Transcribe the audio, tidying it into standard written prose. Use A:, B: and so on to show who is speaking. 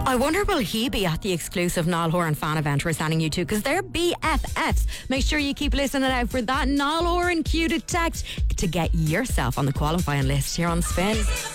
A: I wonder will he be at the exclusive Niall Horan fan event we're sending you to, because they're BFFs. Make sure you keep listening out for that Niall Horan cue to text to get yourself on the qualifying list here on Spin.